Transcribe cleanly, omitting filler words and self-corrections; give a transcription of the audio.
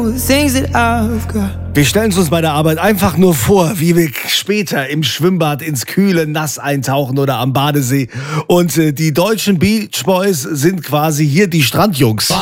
all the things that I've got. Wir stellen uns bei der Arbeit einfach nur vor, wie wir später im Schwimmbad ins kühle Nass eintauchen oder am Badesee. Und die deutschen Beach Boys sind quasi hier die Strandjungs.